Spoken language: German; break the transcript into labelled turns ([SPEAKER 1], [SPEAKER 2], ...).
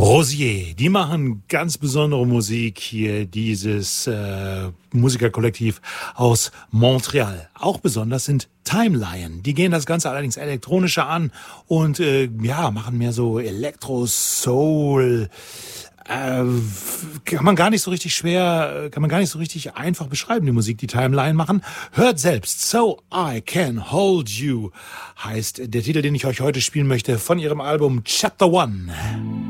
[SPEAKER 1] Rosier, die machen ganz besondere Musik hier, dieses Musikerkollektiv aus Montreal. Auch besonders sind Time Lion. Die gehen das Ganze allerdings elektronischer an und machen mehr so Elektro, Soul. Kann man gar nicht so richtig einfach beschreiben, die Musik, die Time Lion machen. Hört selbst. So I Can Hold You heißt der Titel, den ich euch heute spielen möchte, von ihrem Album Chapter One.